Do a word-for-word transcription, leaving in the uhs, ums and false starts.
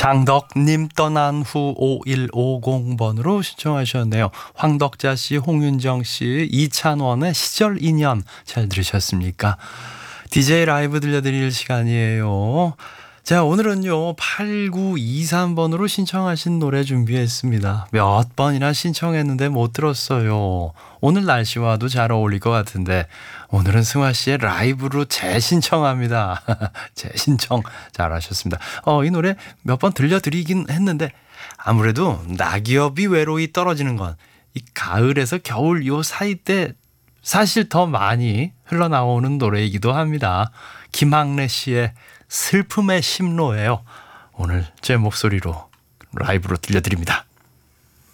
장덕님 떠난 후 오일오공 번으로 신청하셨네요. 황덕자 씨, 홍윤정 씨, 이찬원의 시절 인연 잘 들으셨습니까? 디제이 라이브 들려드릴 시간이에요. 자, 오늘은요 팔구이삼 번으로 신청하신 노래 준비했습니다. 몇 번이나 신청했는데 못 들었어요. 오늘 날씨와도 잘 어울릴 것 같은데 오늘은 승화 씨의 라이브로 재신청합니다. 재신청 잘하셨습니다. 어, 이 노래 몇 번 들려드리긴 했는데 아무래도 낙엽이 외로이 떨어지는 건 이 가을에서 겨울 요 사이 때 사실 더 많이 흘러나오는 노래이기도 합니다. 김학래 씨의 슬픔의 심로예요. 오늘 제 목소리로 라이브로 들려드립니다.